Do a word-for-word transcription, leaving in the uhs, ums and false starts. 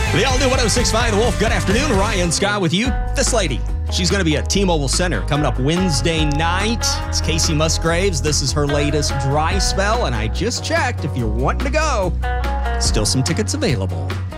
The all-new one oh six point five The Wolf. Good afternoon. Ryan Scott with you. This lady, she's going to be at T-Mobile Center coming up Wednesday night. It's Casey Musgraves. This is her latest Dry Spell, and I just checked. If you're wanting to go, still some tickets available.